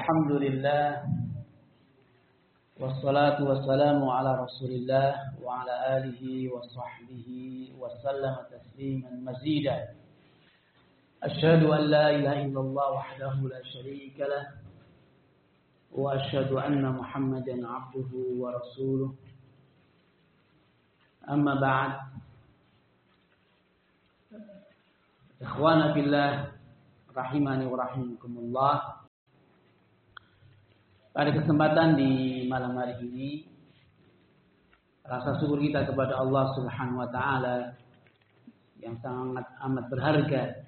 Alhamdulillah wassalatu wassalamu ala Rasulillah wa ala alihi wa sahbihi wa sallama tasliman mazida. Asyhadu an la ilaha illallah wahdahu la syarika lah wa asyhadu anna Muhammadan abduhu wa rasuluh. Amma ba'd. Ikhwana fillah rahimani wa rahimakumullah. Pada kesempatan di malam hari ini, rasa syukur kita kepada Allah Subhanahu wa taala yang sangat amat berharga.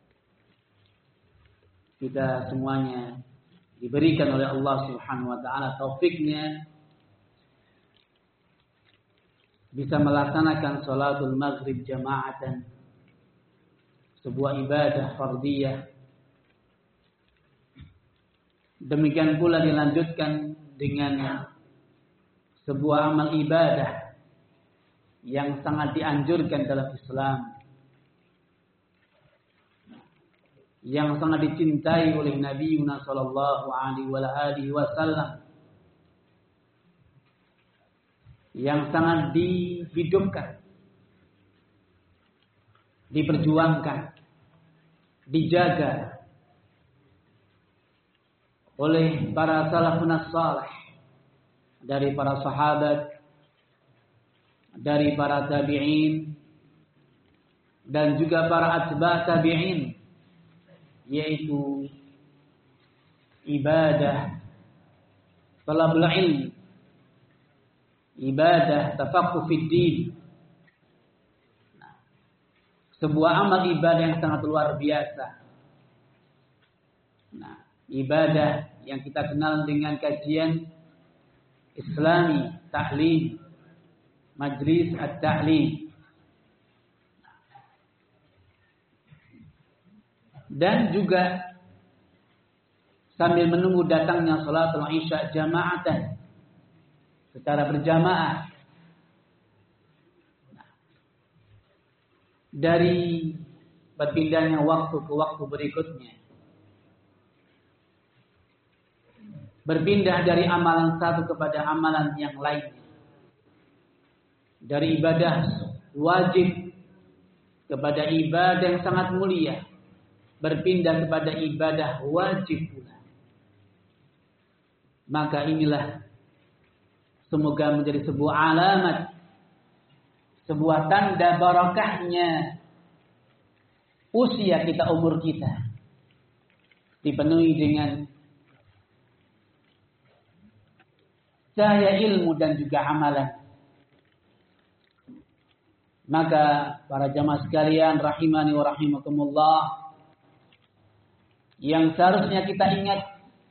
Kita semuanya diberikan oleh Allah Subhanahu wa taala taufiknya bisa melaksanakan salatul maghrib jama'atan, sebuah ibadah fardiyah. Demikian pula dilanjutkan dengan sebuah amal ibadah yang sangat dianjurkan dalam Islam, yang sangat dicintai oleh Nabi sallallahu alaihi wasallam, yang sangat dihidupkan, diperjuangkan, dijaga oleh para salafun salih, dari para sahabat, dari para tabi'in, dan juga para atba' tabi'in, yaitu ibadah talabul ilm, ibadah tafaqquh fid din. Sebuah amal ibadah yang sangat luar biasa. Ibadah yang kita kenal dengan kajian Islami, ta'lim, majlis at-ta'lim. Dan juga sambil menunggu datangnya salatul isya jama'atan, secara berjamaah. Dari berpindahnya waktu ke waktu berikutnya, berpindah dari amalan satu kepada amalan yang lainnya, dari ibadah wajib kepada ibadah yang sangat mulia, berpindah kepada ibadah wajib pula. Maka inilah semoga menjadi sebuah alamat, sebuah tanda barakahnya usia kita, umur kita dipenuhi dengan cahaya ilmu dan juga amalan. Maka para jamaah sekalian rahimani wa rahimakumullah, yang seharusnya kita ingat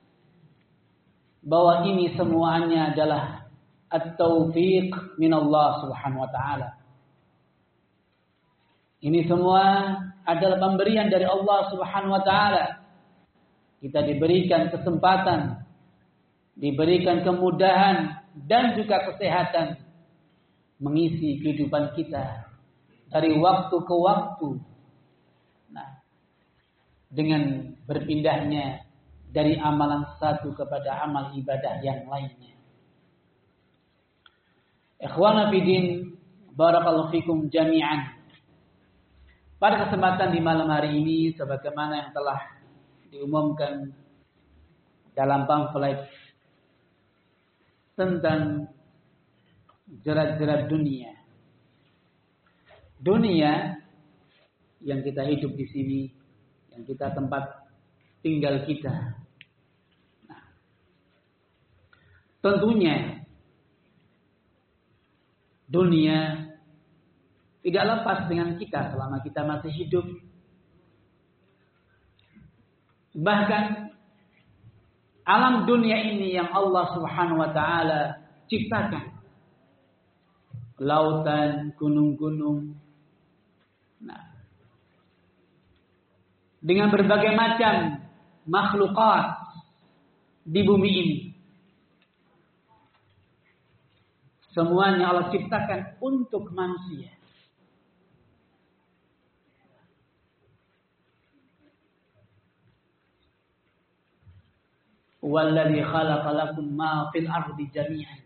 bahwa ini semuanya adalah at-taufiq min Allah Subhanahu wa taala. Ini semua adalah pemberian dari Allah Subhanahu wa taala. Kita diberikan kesempatan, diberikan kemudahan dan juga kesehatan mengisi kehidupan kita dari waktu ke waktu. Dengan berpindahnya dari amalan satu kepada amal ibadah yang lainnya. Ikhwana fillah, barakallahu fikum jami'an. Pada kesempatan di malam hari ini, sebagaimana yang telah diumumkan dalam pamflet tentang jerat-jerat dunia. Dunia yang kita hidup di sini, yang kita tempat tinggal kita. Tentunya dunia tidak lepas dengan kita selama kita masih hidup. Bahkan alam dunia ini yang Allah Subhanahu wa taala ciptakan, lautan, gunung-gunung, dengan berbagai macam makhlukat di bumi ini, semuanya Allah ciptakan untuk manusia. Walladzi khalaqa lakum ma fil ardi jami'an.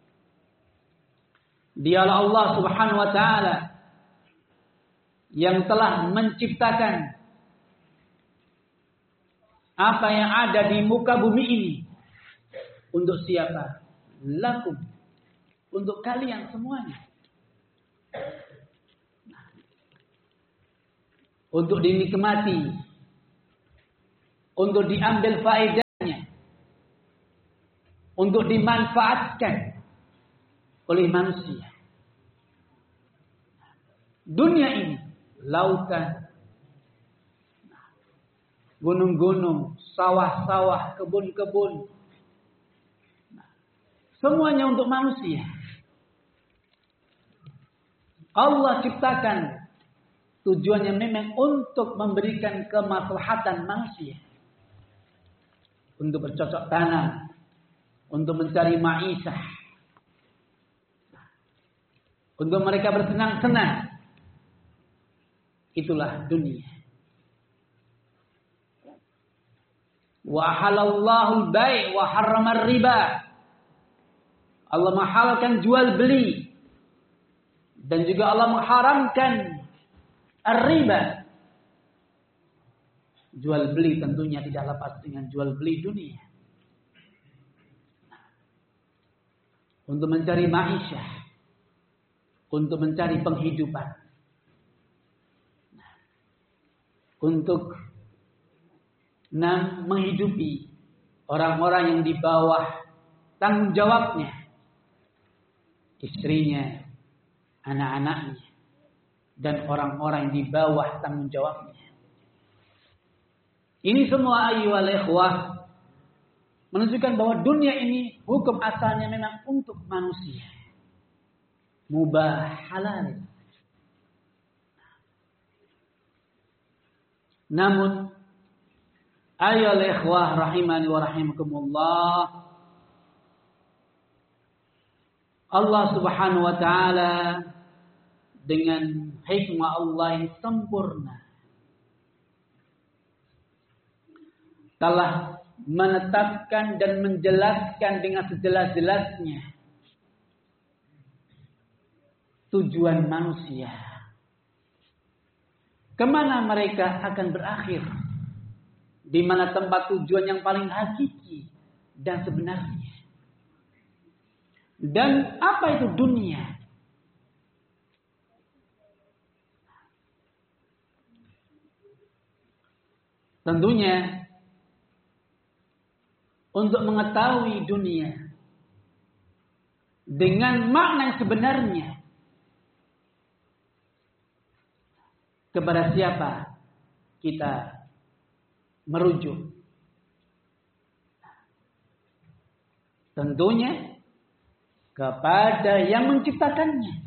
Dialah Allah Subhanahu wa taala yang telah menciptakan apa yang ada di muka bumi ini. Untuk siapa? Lakum. Untuk kalian semuanya. Untuk dinikmati. Untuk diambil faedahnya. Untuk dimanfaatkan oleh manusia. Dunia ini, lautan, gunung-gunung, sawah-sawah, kebun-kebun, semuanya untuk manusia. Allah ciptakan tujuannya memang untuk memberikan kemaslahatan manusia, untuk bercocok tanam, untuk mencari maisha, untuk mereka bersenang-senang. Itulah dunia. Wa halallahu al-bai' wa harrama ar-riba. Allah menghalalkan jual beli dan juga Allah mengharamkan ar-riba. Jual beli tentunya tidak lepas dengan jual beli dunia. Untuk mencari maisha, untuk mencari penghidupan. Untuk menghidupi orang-orang yang di bawah tanggung jawabnya, istrinya, anak-anaknya, dan orang-orang yang di bawah tanggung jawabnya. Ini semua ayyuhal ikhwah menunjukkan bahwa dunia ini hukum asalnya memang untuk manusia, mubah, halal. Namun ayyuhal ikhwah rahimani wa rahimakumullah, Allah Subhanahu wa taala dengan hikmah Allah yang sempurna telah menetapkan dan menjelaskan dengan sejelas-jelasnya tujuan manusia. Kemana mereka akan berakhir? Di mana tempat tujuan yang paling hakiki dan sebenarnya? Dan apa itu dunia? Tentunya untuk mengetahui dunia dengan makna yang sebenarnya, kepada siapa kita merujuk? Tentunya kepada yang menciptakannya.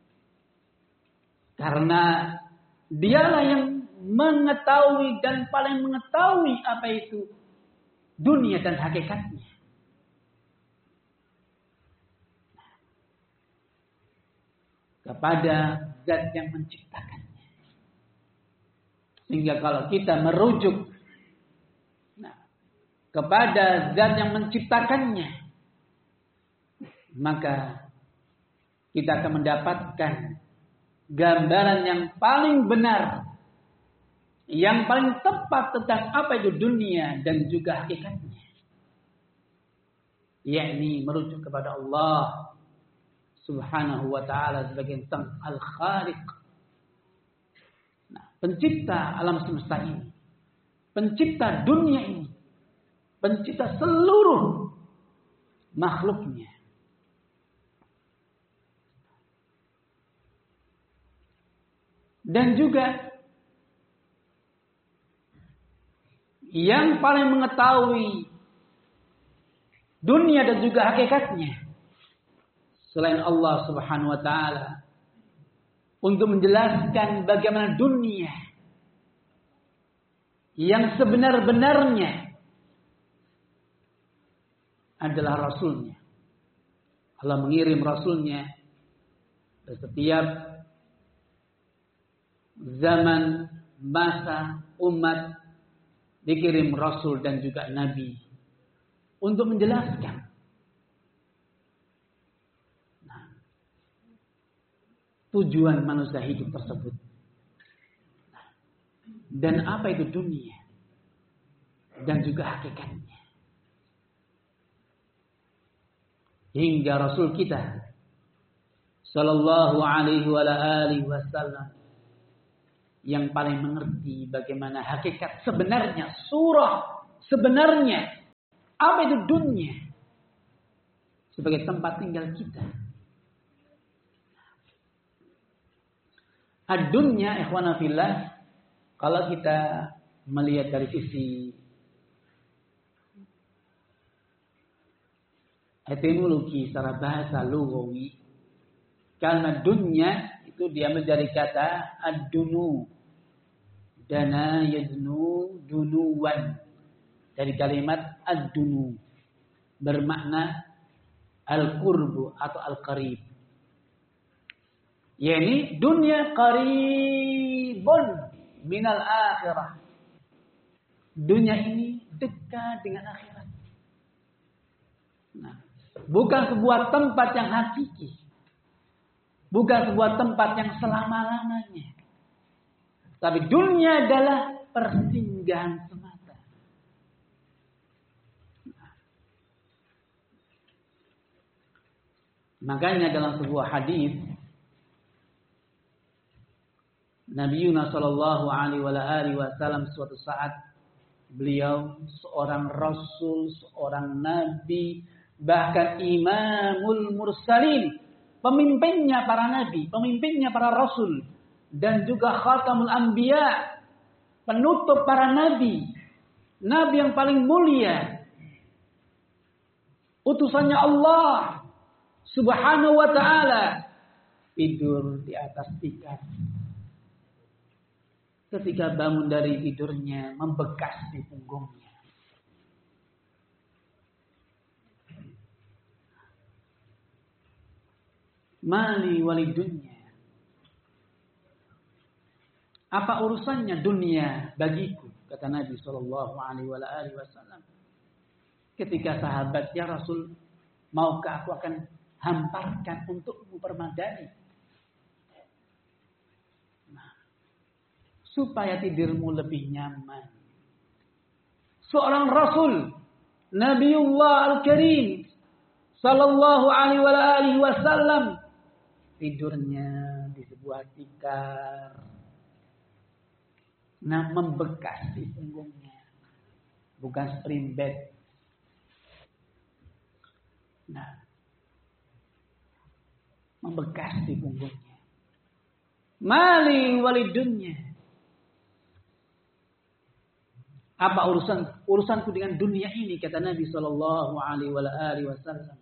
Karena dialah yang mengetahui dan paling mengetahui apa itu dunia dan hakikatnya. Kepada zat yang menciptakannya. Sehingga kalau kita merujuk kepada zat yang menciptakannya, maka kita akan mendapatkan gambaran yang paling benar, yang paling tepat tentang apa itu dunia dan juga hakikatnya. Yakni merujuk kepada Allah Subhanahu wa ta'ala sebagai Sang Al-Khaliq, pencipta alam semesta ini, pencipta dunia ini, pencipta seluruh makhluknya. Dan juga yang paling mengetahui dunia dan juga hakikatnya selain Allah Subhanahu wa ta'ala, untuk menjelaskan bagaimana dunia yang sebenar-benarnya adalah Rasulnya. Allah mengirim Rasulnya setiap zaman, masa, umat, dikirim Rasul dan juga Nabi untuk menjelaskan. Nah, tujuan manusia hidup tersebut. Nah, dan apa itu dunia. Dan juga hakikatnya. Hingga Rasul kita sallallahu alaihi wasallam yang paling mengerti bagaimana hakikat sebenarnya, surah sebenarnya, apa itu dunia sebagai tempat tinggal kita. Ad-dunya ikhwana fillah, kalau kita melihat dari sisi etimologi secara bahasa lugawi, kalimat dunya itu diambil dari kata ad-dunu. Dana yadnu dunuwan. Dari kalimat ad-dunu. Bermakna al-qurbu atau al-qarib. Yani dunia qaribun minal akhirah. Dunia ini dekat dengan akhirat. Nah, bukan sebuah tempat yang hakiki. Bukan sebuah tempat yang selama-lamanya. Tapi dunia adalah persinggahan semata. Makanya dalam sebuah hadis Nabi Yunus sallallahu alaihi wasallam suatu saat beliau seorang rasul, seorang nabi, bahkan imamul mursalin, pemimpinnya para nabi, pemimpinnya para rasul, dan juga khatamul anbiya, penutup para nabi, nabi yang paling mulia, utusannya Allah Subhanahu wa ta'ala, tidur di atas tikar. Ketika bangun dari tidurnya, membekas di punggungnya. Mali wali dunya. Apa urusannya dunia bagiku? Kata Nabi sallallahu alaihi wasallam. Ketika sahabat, ya Rasul, maukah aku akan hamparkan untukmu permadani? Nah, supaya tidurmu lebih nyaman. Seorang Rasul, Nabiullah Al-Karim sallallahu alaihi wasallam, tidurnya di sebuah tikar. Nah, membekas di punggungnya. Bukan spring bed. Nah, membekas di punggungnya. Mali walidunya. Apa urusanku dengan dunia ini, kata Nabi sallallahu alaihi wasallam.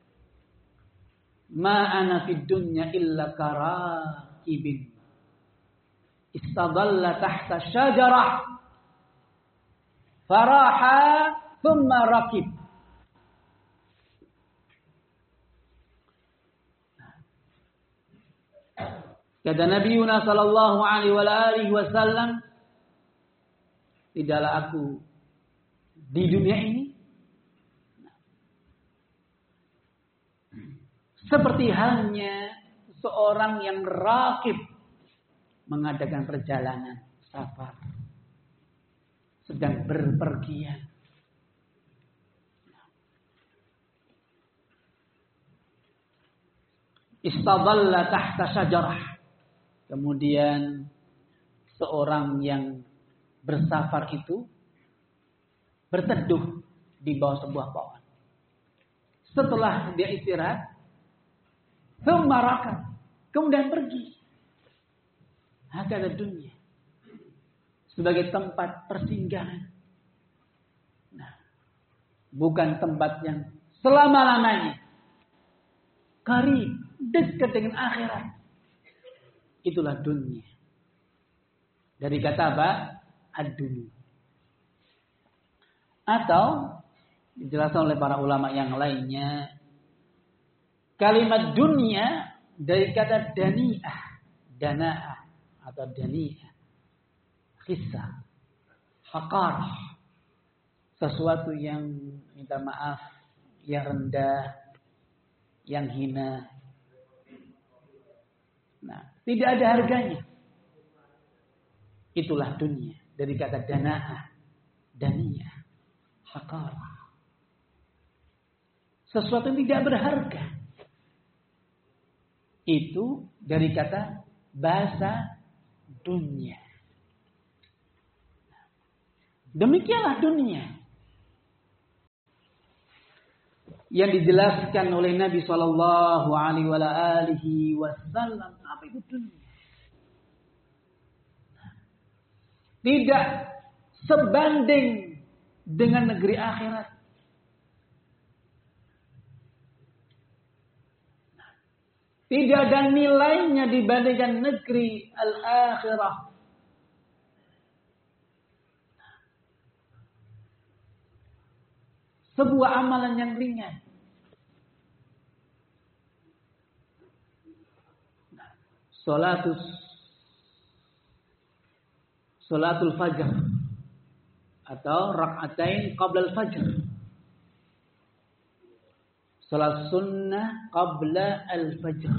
Ma ana fid dunya illa karakibin istadalla tahta syajarah faraha thumma rakib. Kata Nabi Yunus sallallahu alaihi wasallam, tidaklah aku di dunia ini seperti halnya seorang yang rakib, mengadakan perjalanan safar, sedang berpergian. Istadalla tahta syajarah. Kemudian seorang yang bersafar itu berteduh di bawah sebuah pohon. Setelah dia istirahat, kemudian pergi. Hakada dunia sebagai tempat persinggahan. Nah, bukan tempat yang selama-lamanya. Qarib, dekat dengan akhirat. Itulah dunia. Dari kata apa? Ad-dunya. Atau dijelaskan oleh para ulama yang lainnya, kalimat dunia dari kata dani'ah, dana'ah atau dani'ah, kisah, haqarah, sesuatu yang minta maaf, yang rendah, yang hina. Nah, tidak ada harganya. Itulah dunia. Dari kata dana'ah, daniyah, haqarah. Sesuatu yang tidak berharga. Itu dari kata bahasa dunia. Demikianlah dunia yang dijelaskan oleh Nabi Shallallahu Alaihi Wasallam. Apa itu dunia? Tidak sebanding dengan negeri akhirat. Tidak ada nilainya dibandingkan negeri al-akhirah. Sebuah amalan yang ringan. Salatul fajr atau rak'atain qabla al-fajr. Salat sunnah qabla al-fajr.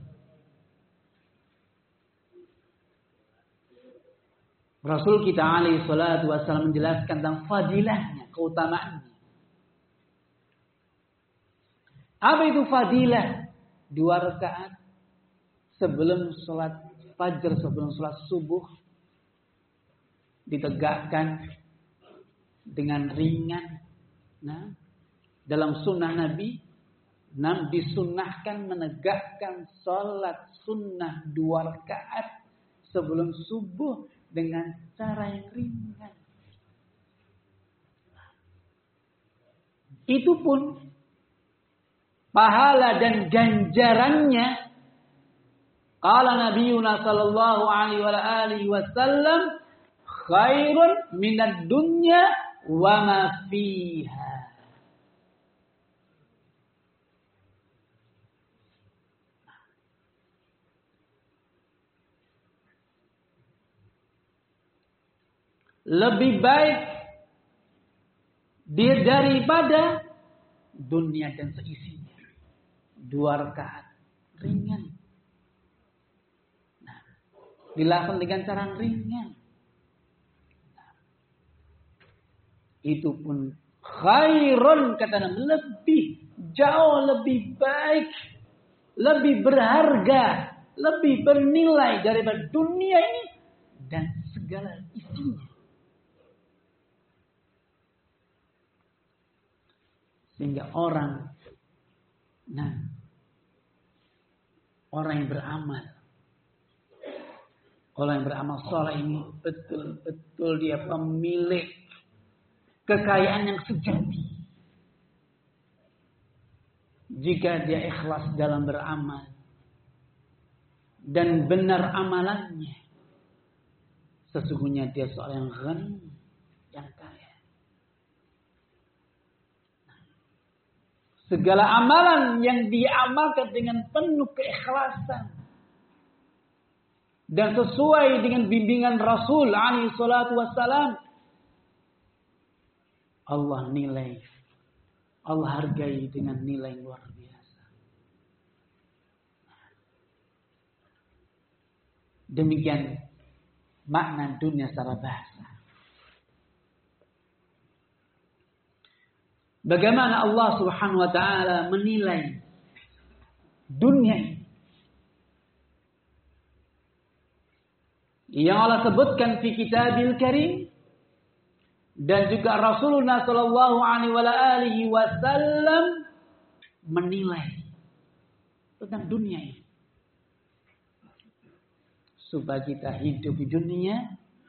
Rasul kita alaihi salatu wasallam menjelaskan tentang fadilahnya, keutamaannya. Apa itu fadilah? 2 rakaat sebelum sholat fajar, sebelum sholat subuh, ditegakkan dengan ringan. Nah, dalam sunnah Nabi, disunnahkan menegakkan sholat sunnah 2 rakaat sebelum subuh dengan cara yang ringan. Itu pun pahala dan ganjarannya, qala nabiyuna sallallahu alaihi wasallam, khairun minad dunya wa ma fiha. Lebih baik dia daripada dunia dan seisinya. 2 rakaat ringan. Nah, dilakukan dengan cara ringan. Nah, itu pun khairun, kata Nabi, lebih jauh lebih baik, lebih berharga, lebih bernilai daripada dunia ini dan segala isinya. Sehingga orang yang beramal saleh ini betul-betul dia pemilik kekayaan yang sejati. Jika dia ikhlas dalam beramal dan benar amalannya, sesungguhnya dia seorang yang ghani, yang kaya. Segala amalan yang diamalkan dengan penuh keikhlasan dan sesuai dengan bimbingan Rasul alaihi salatu wassalam, Allah nilai, Allah hargai dengan nilai luar biasa. Demikian makna dunia secara bahasa. Bagaimana Allah Subhanahu wa taala menilai dunia ini? Yang Allah sebutkan di Kitabil Karim dan juga Rasulullah sallallahu alaihi wasallam menilai tentang dunia ini. Supaya kita hidup di dunia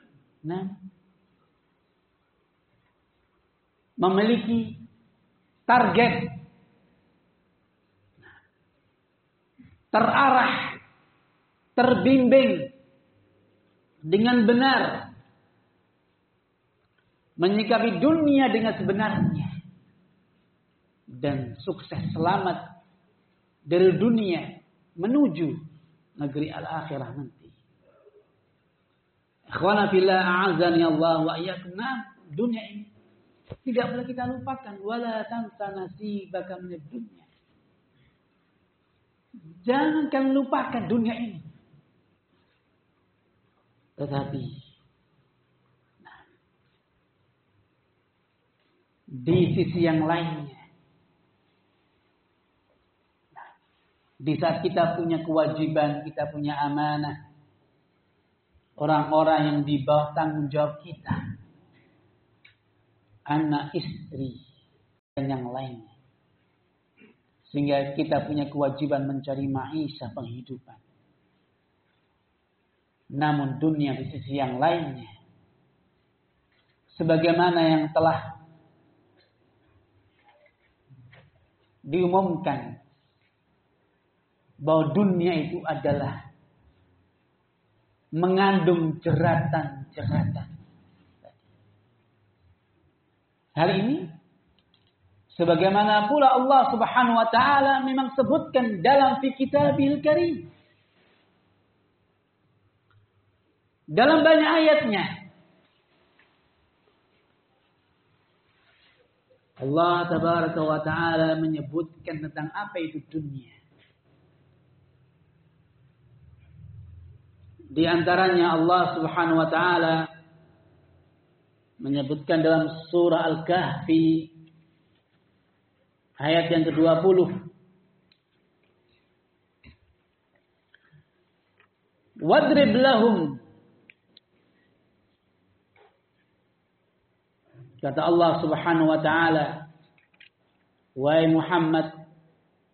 memiliki target, terarah, terbimbing dengan benar, menyikapi dunia dengan sebenarnya, dan sukses selamat dari dunia menuju negeri al-akhirah nanti. Ikhwana fillah a'azani Allah wa iyyakum. Dunia ini Tidak boleh kita lupakan. Wala tansa nasibaka minad dunya. Jangan kalian lupakan dunia ini. Tetapi di sisi yang lainnya, di saat kita punya kewajiban, kita punya amanah, orang-orang yang di bawah tanggung jawab kita, anak, istri, dan yang lainnya. Sehingga kita punya kewajiban mencari maisha, penghidupan. Namun dunia di sisi yang lainnya, sebagaimana yang telah diumumkan, bahwa dunia itu adalah mengandung jeratan-jeratan. Hari ini, sebagaimana pula Allah Subhanahu wa taala memang sebutkan dalam fi Kitabil Karim, dalam banyak ayatnya, Allah Tabaraka wa taala menyebutkan tentang apa itu dunia. Di antaranya Allah Subhanahu wa taala menyebutkan dalam surah Al-Kahfi ayat yang ke-20. Wadrib lahum, kata Allah Subhanahu wa taala, wahai Muhammad,